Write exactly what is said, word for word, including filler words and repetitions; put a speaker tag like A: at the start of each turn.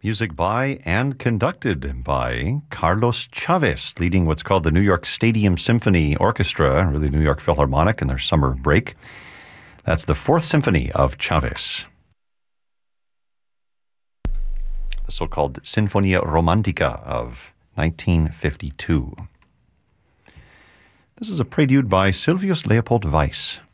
A: Music by and conducted by Carlos Chavez, leading what's called the New York Stadium Symphony Orchestra, really New York Philharmonic in their summer break. That's the Fourth Symphony of Chavez, the so-called Sinfonia Romantica of nineteen fifty-two. This is a prelude by Sylvius Leopold Weiss.